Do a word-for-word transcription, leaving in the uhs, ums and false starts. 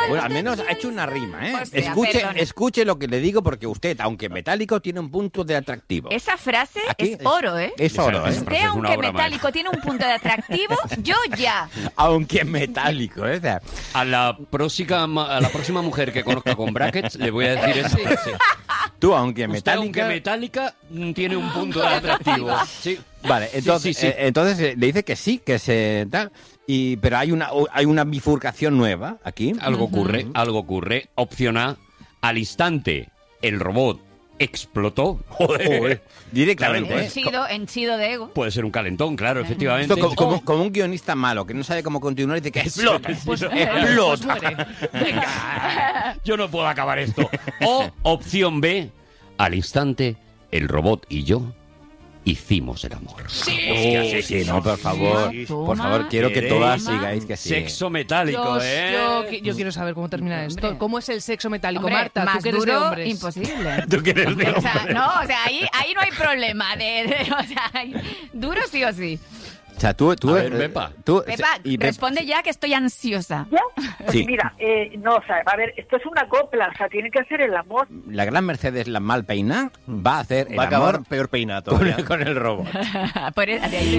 Bueno, al menos ha hecho una rima, ¿eh? O sea, escuche, perdona. escuche lo que le digo, porque usted, aunque metálico, tiene un punto de atractivo. Esa frase Aquí es oro, ¿eh? Es oro, ¿eh? Esa frase Usted, es una aunque obra metálico, maestra. tiene un punto de atractivo, yo ya. Aunque metálico, ¿eh? O sea, A la próxima, a la próxima mujer que conozca con brackets le voy a decir esa frase. tú, aunque Usted, metálica... aunque metálica, mm, tiene un punto de atractivo. Sí. Vale, entonces, sí, sí. eh, entonces eh, le dice que sí, que se tal, y pero hay una hay una bifurcación nueva aquí. Algo ocurre, algo ocurre. Opción A, al instante, el robot explotó. Joder. Directamente. Claro, ¿eh? Henchido, henchido de ego. Puede ser un calentón, claro, efectivamente. Esto como, como- O- como un guionista malo que no sabe cómo continuar y dice que explota. Pues, explota. pues muere. Venga, yo no puedo acabar esto. O opción B, al instante, el robot y yo hicimos el amor. Sí, sí, no, por favor. Toma, Por favor, quiero que ¿Queréis? todas sigáis que sí. Sexo metálico, Yo, ¿eh? yo qui- yo quiero saber cómo termina esto. Hombre. ¿Cómo es el sexo metálico, Hombre, Marta? más Tú que eres de duro, hombres. imposible. ¿Tú quieres de O sea, hombre? no, o sea, ahí, ahí no hay problema. De, de- o sea, hay- duro sí o sí. O sea, tú... tú A ver, eh, Pepa. tú- Pepa, y Pep- responde ya que estoy ansiosa. ¿Ya? Pues Sí. mira, eh, no, o sea, a ver, esto es una copla, o sea, tiene que hacer el amor. la gran Mercedes, la mal peina, va a hacer el Va a acabar amor peor peinado con, todavía. con el robot. Por, e- de ahí